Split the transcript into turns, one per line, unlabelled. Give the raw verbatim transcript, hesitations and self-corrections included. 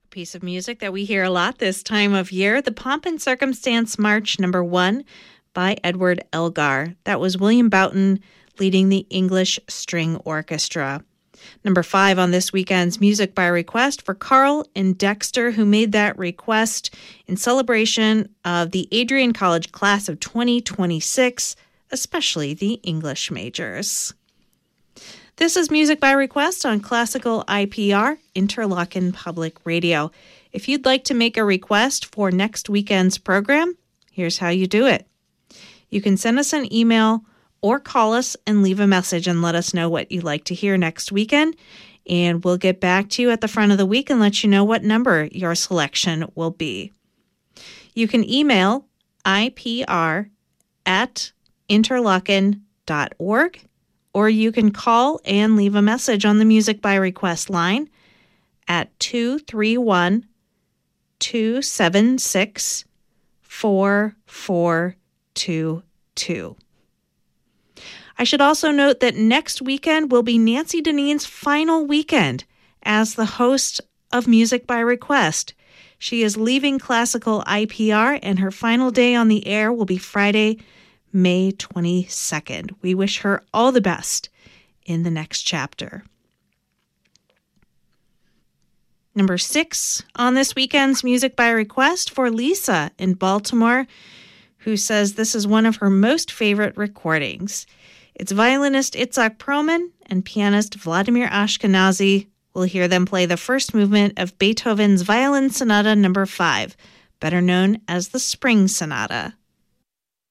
A piece of music that we hear a lot this time of year, the Pomp and Circumstance March number one by Edward Elgar. That was William Boughton leading the English String Orchestra. Number five on this weekend's Music by Request for Carl and Dexter, who made that request in celebration of the Adrian College class of twenty twenty-six, especially the English majors. This is Music by Request on Classical I P R, Interlochen Public Radio. If you'd like to make a request for next weekend's program, here's how you do it. You can send us an email or call us and leave a message and let us know what you'd like to hear next weekend, and we'll get back to you at the front of the week and let you know what number your selection will be. You can email I P R at interlochen dot org, or you can call and leave a message on the Music by Request line at two three one, two seven six, four four two two. I should also note that next weekend will be Nancy Deneen's final weekend as the host of Music by Request. She is leaving Classical I P R, and her final day on the air will be Friday, May twenty-second. We wish her all the best in the next chapter. Number six on this weekend's Music by Request for Lisa in Baltimore, who says this is one of her most favorite recordings. It's violinist Itzhak Perlman and pianist Vladimir Ashkenazy. We'll hear them play the first movement of Beethoven's Violin Sonata number five, better known as the Spring Sonata.